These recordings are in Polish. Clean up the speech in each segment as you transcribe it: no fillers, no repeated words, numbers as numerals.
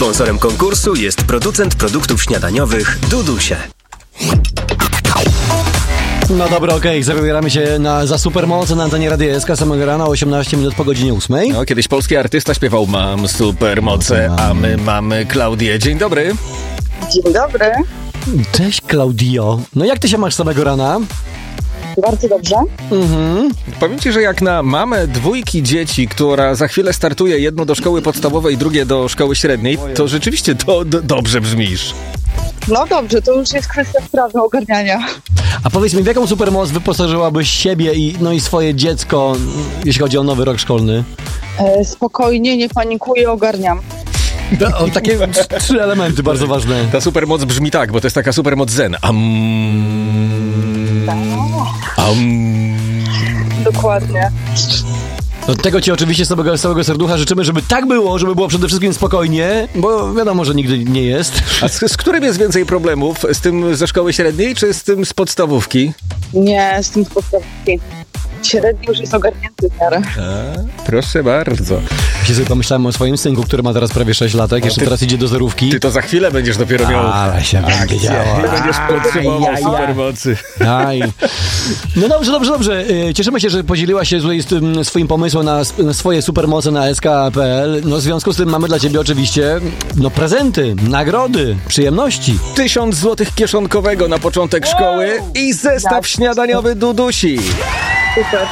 Sponsorem konkursu jest producent produktów śniadaniowych Dudusie. No dobra, okej, zabieramy się za supermoc na antenie Radia SK samego rana, 18 minut po godzinie 8. No, kiedyś polski artysta śpiewał "Mam supermoce", a my mamy Klaudię. Dzień dobry. Dzień dobry. Cześć, Klaudio. No jak ty się masz samego rana? Bardzo dobrze. Powiem ci, że jak na mamę dwójki dzieci, która za chwilę startuje, jedno do szkoły podstawowej, drugie do szkoły średniej, to rzeczywiście to dobrze brzmisz. No dobrze, to już jest kwestia sprawy ogarniania. A powiedz mi, w jaką supermoc wyposażyłabyś siebie i swoje dziecko, jeśli chodzi o nowy rok szkolny? Spokojnie, nie panikuję, ogarniam. Takie 3 elementy bardzo ważne. Ta supermoc brzmi tak, bo to jest taka supermoc zen. Dokładnie. Do tego ci oczywiście z całego serducha życzymy, żeby tak było, żeby było przede wszystkim spokojnie, bo wiadomo, że nigdy nie jest. A z którym jest więcej problemów? Z tym ze szkoły średniej, czy z tym z podstawówki? Nie, z tym z podstawówki. Średni już jest ogarnięty w miarę. Proszę bardzo. Ja sobie pomyślałem o swoim synku, który ma teraz prawie 6 latek, jeszcze teraz idzie do zerówki. Ty to za chwilę będziesz dopiero miał... Ale się będzie działo. Będziesz potrzebował supermocy. No dobrze. Cieszymy się, że podzieliła się tutaj z tym swoim pomysłem na swoje supermoce na sk.pl. No w związku z tym mamy dla ciebie oczywiście prezenty, nagrody, przyjemności. 1000 złotych kieszonkowego na początek szkoły i zestaw śniadaniowy Dudusi. Super.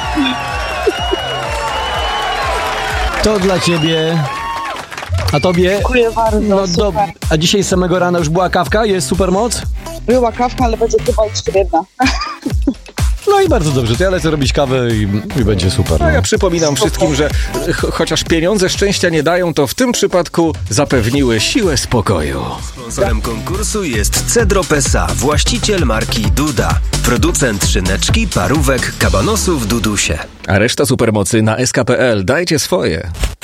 To dla ciebie. A tobie? Dziękuję bardzo, super. A dzisiaj z samego rana już była kawka? Jest supermoc? Była kawka, ale będzie chyba jeszcze jedna. No i bardzo dobrze, to ja lecę robić kawę i będzie super. No ja przypominam wszystkim, że chociaż pieniądze szczęścia nie dają, to w tym przypadku zapewniły siłę spokoju. Sponsorem konkursu jest Cedro Pesa, właściciel marki Duda. Producent szyneczki, parówek, kabanosów Dudusie. A reszta supermocy na sk.pl. Dajcie swoje.